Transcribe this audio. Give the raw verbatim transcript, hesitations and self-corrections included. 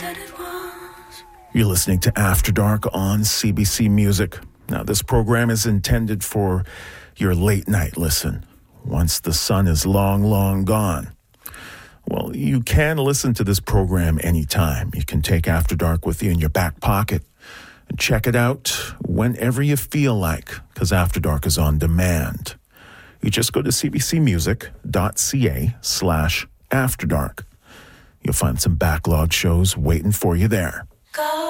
You're listening to After Dark on C B C Music. Now, this program is intended for your late night listen, once the sun is long, long gone. Well, you can listen to this program anytime. You can take After Dark with you in your back pocket and check it out whenever you feel like, because After Dark is on demand. You just go to cbcmusic.ca slash After Dark. You'll find some backlog shows waiting for you there. Go.